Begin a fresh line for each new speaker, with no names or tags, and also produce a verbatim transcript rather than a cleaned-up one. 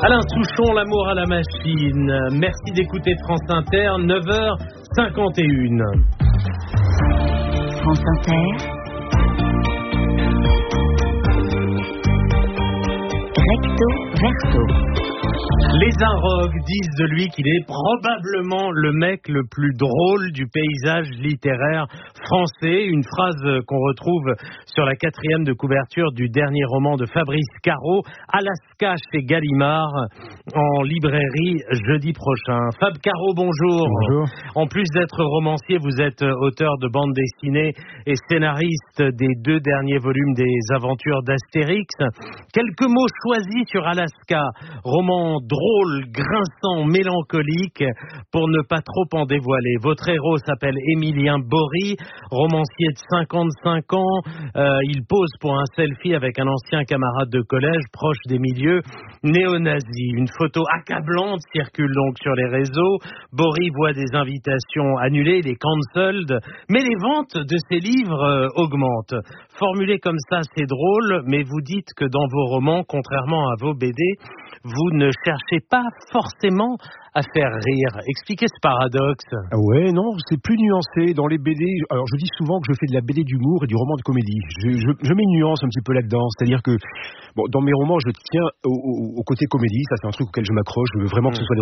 Alain Souchon, l'amour à la machine. Merci d'écouter France Inter, neuf heures cinquante et une.
France Inter. Recto verso.
Les Inrocks disent de lui qu'il est probablement le mec le plus drôle du paysage littéraire français. Une phrase qu'on retrouve sur la quatrième de couverture du dernier roman de Fabrice Caro, Alaska chez Gallimard, en librairie jeudi prochain. Fab Caro, bonjour.
Bonjour.
En plus d'être romancier, vous êtes auteur de bande dessinée et scénariste des deux derniers volumes des aventures d'Astérix. Quelques mots choisis sur Alaska, roman drôle, grinçant, mélancolique, pour ne pas trop en dévoiler. Votre héros s'appelle Émilien Bory, romancier de cinquante-cinq ans. Euh, il pose pour un selfie avec un ancien camarade de collège, proche des milieux néo-nazis. Une photo accablante circule donc sur les réseaux. Bory voit des invitations annulées, des cancelled, mais les ventes de ses livres euh, augmentent. Formulé comme ça, c'est drôle, mais vous dites que dans vos romans, contrairement à vos B D, vous ne cherchez pas forcément à faire rire. Expliquez ce paradoxe.
Ah ouais, non, c'est plus nuancé. Dans les B D, alors je dis souvent que je fais de la B D d'humour et du roman de comédie. Je, je, je mets une nuance un petit peu là-dedans. C'est-à-dire que bon, dans mes romans, je tiens au, au, au côté comédie. Ça, c'est un truc auquel je m'accroche. Je veux vraiment que ce soit des